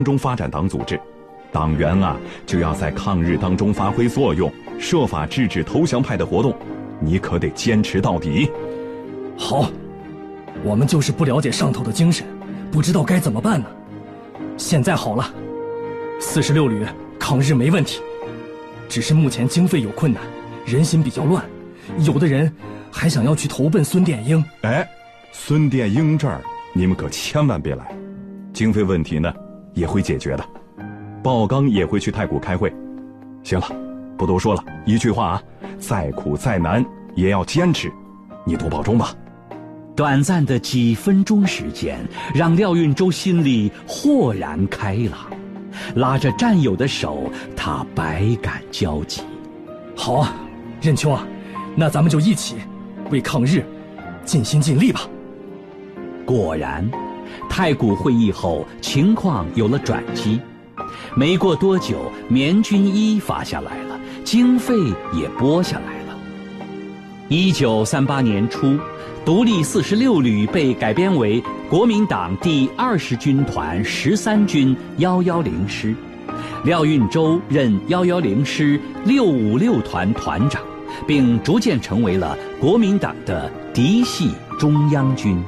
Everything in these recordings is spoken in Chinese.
中发展党组织，党员啊就要在抗日当中发挥作用，设法制止投降派的活动，你可得坚持到底。 好，我们就是不了解上头的精神，不知道该怎么办呢。现在好了，46旅抗日没问题，只是目前经费有困难，人心比较乱，有的人还想要去投奔孙殿英。 哎，孙殿英这儿你们可千万别来，经费问题呢也会解决的。鲍刚也会去太谷开会。行了，不多说了，一句话啊，再苦再难也要坚持，你多保重吧。 短暂的几分钟时间，让廖运周心里豁然开朗，拉着战友的手，他百感交集。 好啊，任秋啊，那咱们就一起为抗日尽心尽力吧。 果然，太谷会议后情况有了转机，没过多久，棉军衣发下来了，经费也拨下来了。1938年初，独立46旅被改编为国民党第20军团13军110师，廖运周任110师656团团长，并逐渐成为了国民党的嫡系中央军。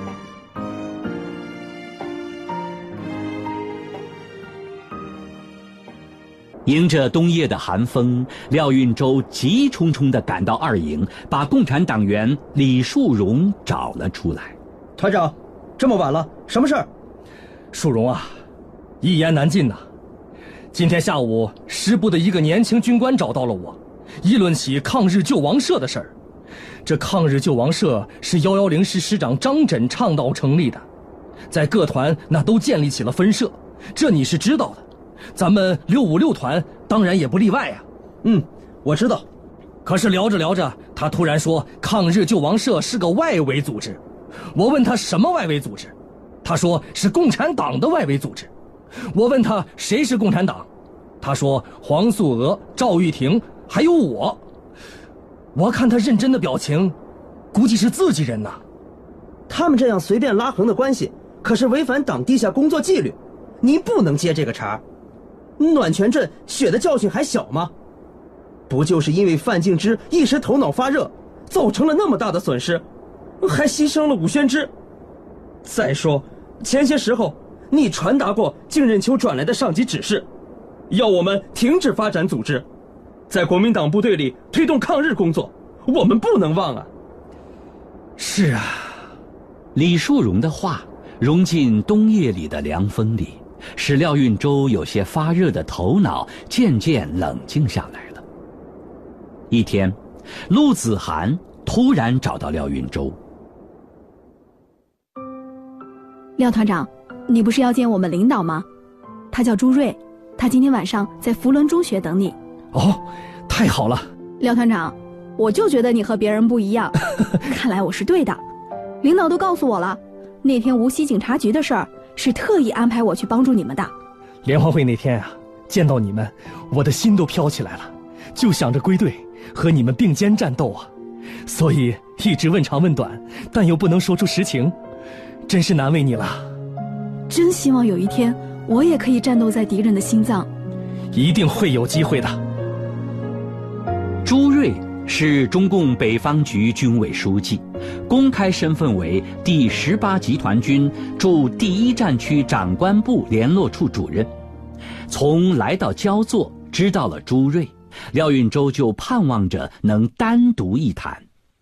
迎着冬夜的寒风，廖运周急冲冲地赶到二营，把共产党员李树荣找了出来。 团长，这么晚了，什么事儿？ 树荣啊，一言难尽呐。今天下午，师部的一个年轻军官找到了我，议论起抗日救亡社的事儿。这抗日救亡社是110师师长张轸倡导成立的，在各团那都建立起了分社，这你是知道的。咱们656团当然也不例外呀。 我知道。 可是聊着聊着，他突然说抗日救亡社是个外围组织。我问他什么外围组织，他说是共产党的外围组织。我问他谁是共产党，他说黄素娥、赵玉婷还有我。我看他认真的表情，估计是自己人呐。 他们这样随便拉横的关系，可是违反党地下工作纪律，您不能接这个茬。暖泉镇血的教训还小吗？不就是因为范敬之一时头脑发热，造成了那么大的损失，还牺牲了武宣之。再说前些时候你传达过靳任秋转来的上级指示，要我们停止发展组织，在国民党部队里推动抗日工作，我们不能忘啊。 是啊。 李树荣的话融进冬夜里的凉风里，使廖运周有些发热的头脑渐渐冷静下来了。一天，陆子涵突然找到廖运周。 廖团长，你不是要见我们领导吗？他叫朱瑞，他今天晚上在福伦中学等你。 哦，太好了。 廖团长，我就觉得你和别人不一样，看来我是对的。领导都告诉我了，那天无锡警察局的事儿是特意安排我去帮助你们的。 联欢会那天啊，见到你们，我的心都飘起来了，就想着归队和你们并肩战斗啊，所以一直问长问短，但又不能说出实情，真是难为你了。 真希望有一天我也可以战斗在敌人的心脏。 一定会有机会的。 朱瑞是中共北方局军委书记，公开身份为第18集团军驻第1战区长官部联络处主任。从来到焦作知道了朱瑞，廖运周就盼望着能单独一谈。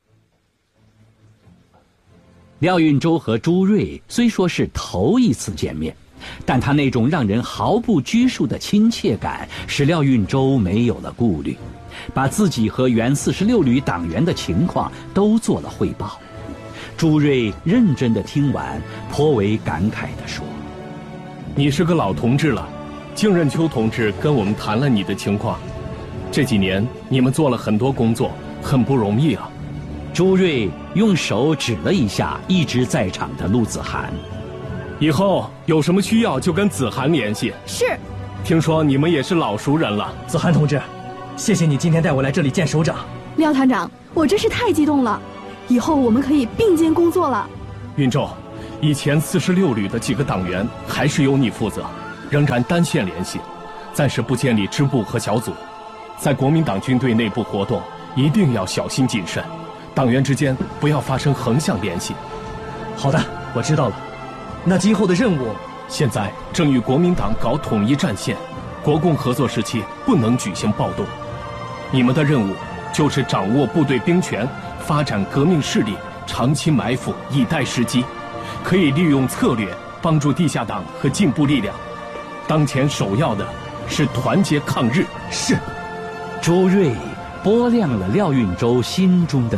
廖运周和朱瑞虽说是头一次见面，但他那种让人毫不拘束的亲切感使廖运周没有了顾虑，把自己和原46旅党员的情况都做了汇报。朱瑞认真地听完，颇为感慨地说： 你是个老同志了，靳任秋同志跟我们谈了你的情况，这几年你们做了很多工作，很不容易啊。 朱瑞用手指了一下一直在场的陆子涵。 以后有什么需要就跟子涵联系。 是。 听说你们也是老熟人了。 子涵同志，谢谢你今天带我来这里见首长。 廖团长，我真是太激动了，以后我们可以并肩工作了。 运周，以前46旅的几个党员还是由你负责， 仍然单线联系，暂时不建立支部和小组。在国民党军队内部活动一定要小心谨慎，党员之间不要发生横向联系。 好的，我知道了。那今后的任务， 现在正与国民党搞统一战线，国共合作时期不能举行暴动。你们的任务就是掌握部队兵权，发展革命势力，长期埋伏，以待时机，可以利用策略帮助地下党和进步力量。当前首要的是团结抗日。 是。 朱瑞拨亮了廖运周心中的